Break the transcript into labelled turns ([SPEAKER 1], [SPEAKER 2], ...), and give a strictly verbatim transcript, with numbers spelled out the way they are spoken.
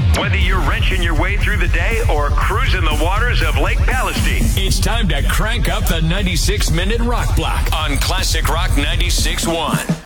[SPEAKER 1] Whether you're wrenching your way through the day or cruising the waters of Lake Palestine,
[SPEAKER 2] it's time to crank up the ninety-six minute rock block on Classic Rock ninety-six point one.